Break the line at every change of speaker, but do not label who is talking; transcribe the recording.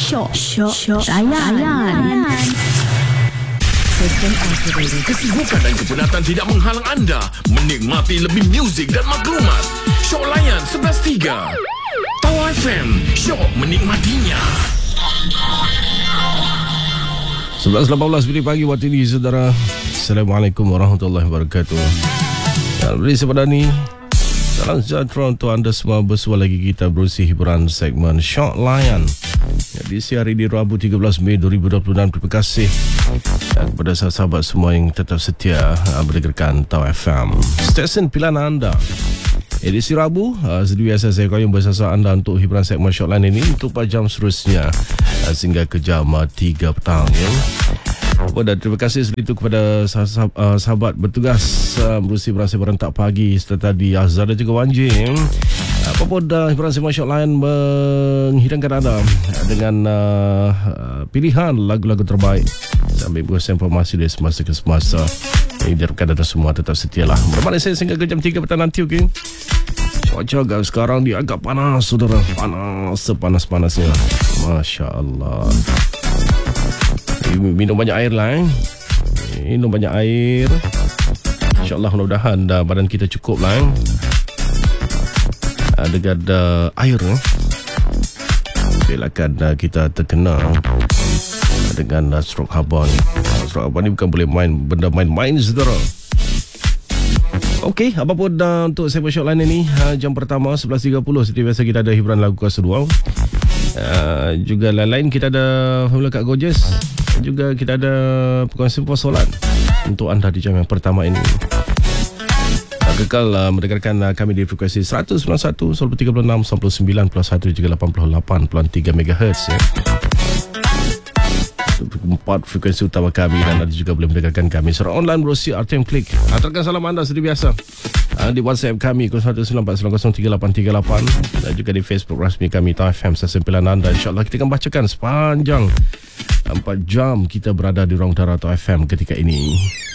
Syok Layan. Sistem activated.
Kesibukan dan kepenatan tidak menghalang anda menikmati lebih muzik dan maklumat. Syok Layan 11.3 Tau FM, syok menikmatinya.
11.18 minit pagi waktu ini, saudara. Assalamualaikum warahmatullahi wabarakatuh. Alhamdulillah pada ni, salam sejahtera untuk anda semua. Bersua lagi kita berusi hiburan segmen Syok Layan. Di siang hari di Rabu 13 Mei 2026. Terima kasih kepada sahabat semua yang tetap setia mendengarkan Tau FM, stesen pilihan anda. Edisi Rabu, seperti biasa saya koyong bersama anda untuk hiburan segmen Syok Layan ini untuk 4 jam seterusnya sehingga ke jam 3 petang ya. Dan terima kasih segitu kepada sahabat bertugas berusi berasa berentak pagi serta tadi Azhar dan juga Wan Jim. Apapun hiburan segmen Syok Layan menghidangkan anda dengan pilihan lagu-lagu terbaik sambil berusaha informasi dari semasa ke semasa. Ini diharapkan anda semua tetap setialah. Bermakna saya sehingga ke jam 3 petang nanti, okey? Cuaca sekarang dia agak panas, saudara. Panas, sepanas-panasnya. Masya Allah. Minum banyak air lah, minum banyak air. InsyaAllah mudah-mudahan badan kita cukup lah, dengan air. Belakan kita terkena dengan strok haba ni. Strok haba ni bukan boleh main, benda main-main, saudara. Okey, apapun untuk segmen Syok Layan ini, jam pertama 11.30 seperti biasa kita ada hiburan lagu kelas 2. Juga lain-lain kita ada Formula Kak Gorgeous. Juga kita ada perkongsian solat untuk anda di jam yang pertama ini. Kekal mendengarkan kami di frekuensi 191, 36, 99.1 juga 88.3 MHz ya. 4 frekuensi utama kami, dan anda juga boleh mendengarkan kami secara online melalui RTM Klik. Hantarkan salam anda seperti biasa di WhatsApp kami 0194903838 dan juga di Facebook rasmi kami Tau FM, stesen pilihan anda. InsyaAllah kita akan bacakan sepanjang 4 jam kita berada di ruang udara Tau FM ketika ini.